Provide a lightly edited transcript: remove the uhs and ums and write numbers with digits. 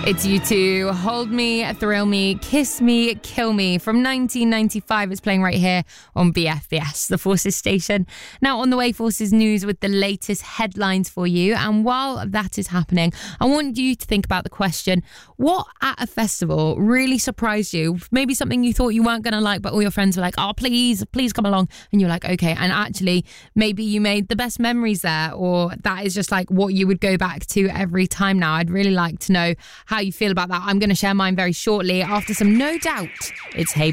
It's U2, Hold Me, Thrill Me, Kiss Me, Kill Me from 1995. It's playing right here on BFBS, the Forces station. Now on the way, Forces News with the latest headlines for you. And while that is happening, I want you to think about the question, what at a festival really surprised you? Maybe something you thought you weren't going to like, but all your friends were like, oh, please come along. And you're like, okay. And actually, maybe you made the best memories there, or that is just like what you would go back to every time now. I'd really like to know how you feel about that. I'm going to share mine very shortly after some No Doubt. It's Hey